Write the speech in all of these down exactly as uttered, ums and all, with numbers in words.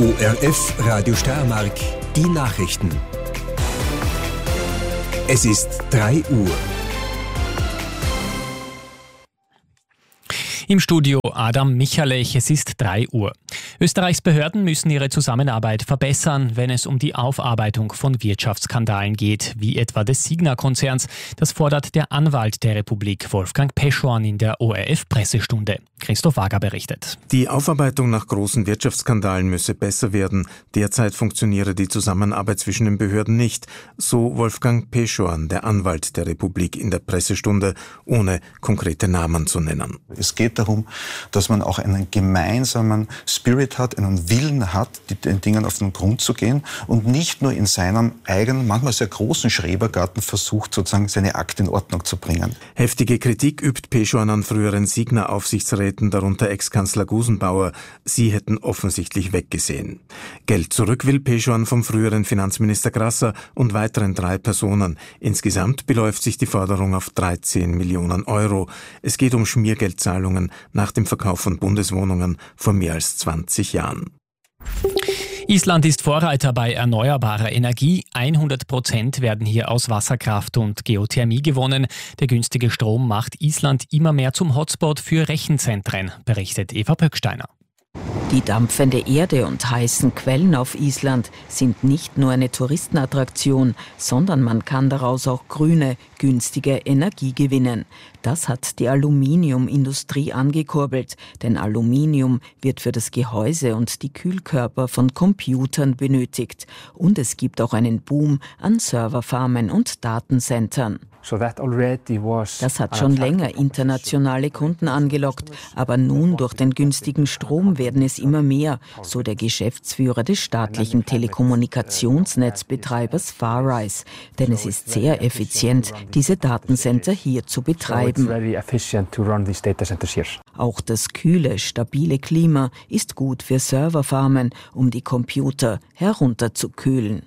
O R F Radio Steiermark, die Nachrichten. Es ist drei Uhr. Im Studio Adam Michalech, es ist drei Uhr. Österreichs Behörden müssen ihre Zusammenarbeit verbessern, wenn es um die Aufarbeitung von Wirtschaftsskandalen geht, wie etwa des Signa-Konzerns. Das fordert der Anwalt der Republik, Wolfgang Peschorn, in der O R F-Pressestunde. Christoph Wager berichtet. Die Aufarbeitung nach großen Wirtschaftsskandalen müsse besser werden. Derzeit funktioniere die Zusammenarbeit zwischen den Behörden nicht, so Wolfgang Peschorn, der Anwalt der Republik, in der Pressestunde, ohne konkrete Namen zu nennen. Es geht darum, dass man auch einen gemeinsamen Spirit hat, einen Willen hat, den Dingen auf den Grund zu gehen und nicht nur in seinem eigenen, manchmal sehr großen Schrebergarten versucht, sozusagen seine Akte in Ordnung zu bringen. Heftige Kritik übt Peschorn an früheren Signa-Aufsichtsräten, darunter Ex-Kanzler Gusenbauer. Sie hätten offensichtlich weggesehen. Geld zurück will Peschorn vom früheren Finanzminister Grasser und weiteren drei Personen. Insgesamt beläuft sich die Forderung auf dreizehn Millionen Euro. Es geht um Schmiergeldzahlungen nach dem Verkauf von Bundeswohnungen vor mehr als zwanzig Jahren. Island ist Vorreiter bei erneuerbarer Energie. hundert Prozent werden hier aus Wasserkraft und Geothermie gewonnen. Der günstige Strom macht Island immer mehr zum Hotspot für Rechenzentren, berichtet Eva Pöcksteiner. Die dampfende Erde und heißen Quellen auf Island sind nicht nur eine Touristenattraktion, sondern man kann daraus auch grüne, günstige Energie gewinnen. Das hat die Aluminiumindustrie angekurbelt, denn Aluminium wird für das Gehäuse und die Kühlkörper von Computern benötigt. Und es gibt auch einen Boom an Serverfarmen und Datencentern. Das hat schon länger internationale Kunden angelockt, aber nun durch den günstigen Strom werden es immer mehr, so der Geschäftsführer des staatlichen Telekommunikationsnetzbetreibers Farrise. Denn es ist sehr effizient, diese Datencenter hier zu betreiben. Auch das kühle, stabile Klima ist gut für Serverfarmen, um die Computer herunterzukühlen.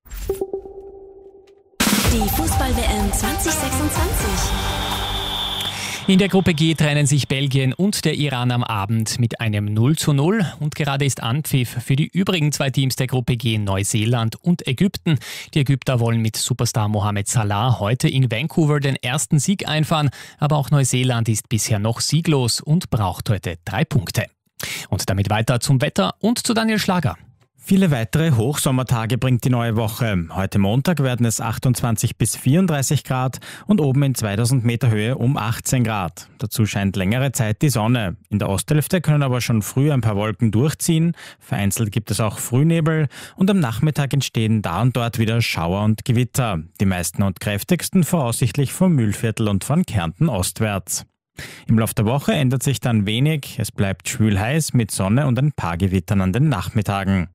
Die Fußball-W M zwanzig sechsundzwanzig. In der Gruppe G trennen sich Belgien und der Iran am Abend mit einem null zu null. Und gerade ist Anpfiff für die übrigen zwei Teams der Gruppe G, Neuseeland und Ägypten. Die Ägypter wollen mit Superstar Mohamed Salah heute in Vancouver den ersten Sieg einfahren. Aber auch Neuseeland ist bisher noch sieglos und braucht heute drei Punkte. Und damit weiter zum Wetter und zu Daniel Schlager. Viele weitere Hochsommertage bringt die neue Woche. Heute Montag werden es achtundzwanzig bis vierunddreißig Grad und oben in zweitausend Meter Höhe um achtzehn Grad. Dazu scheint längere Zeit die Sonne. In der Osthälfte können aber schon früh ein paar Wolken durchziehen. Vereinzelt gibt es auch Frühnebel und am Nachmittag entstehen da und dort wieder Schauer und Gewitter. Die meisten und kräftigsten voraussichtlich vom Mühlviertel und von Kärnten ostwärts. Im Laufe der Woche ändert sich dann wenig. Es bleibt schwül heiß mit Sonne und ein paar Gewittern an den Nachmittagen.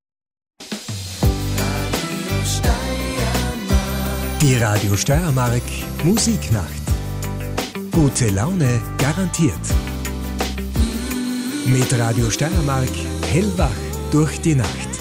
Die Radio Steiermark Musiknacht. Gute Laune garantiert. Mit Radio Steiermark hellwach durch die Nacht.